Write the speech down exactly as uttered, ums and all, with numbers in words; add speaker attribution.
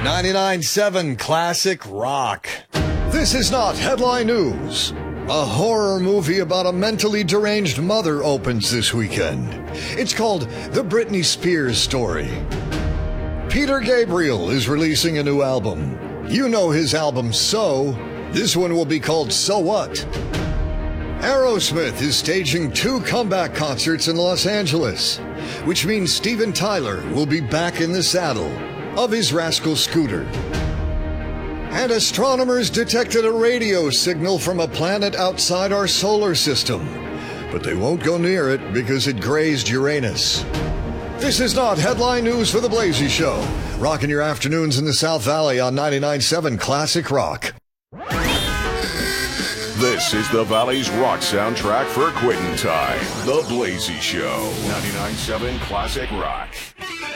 Speaker 1: ninety-nine point seven Classic Rock. This is not headline news. A horror movie about a mentally deranged mother opens this weekend. It's called The Britney Spears Story. Peter Gabriel is releasing a new album. You know his album So. This one will be called So What. Aerosmith is staging two comeback concerts in Los Angeles, which means Steven Tyler will be back in the saddle of his rascal scooter. And astronomers detected a radio signal from a planet outside our solar system, but they won't go near it because it grazed Uranus. This is not headline news for The Blazy Show, rocking your afternoons in the South Valley on ninety-nine point seven Classic Rock.
Speaker 2: This is the Valley's rock soundtrack for quitting time. The Blazy Show, ninety-nine point seven Classic Rock.